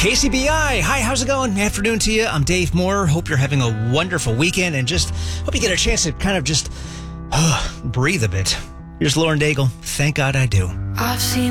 KCBI. Hi, how's it going? Afternoon to you. I'm Dave Moore. Hope you're having a wonderful weekend and just hope you get a chance to kind of just breathe a bit. Here's Lauren Daigle. Thank God I do. I've seen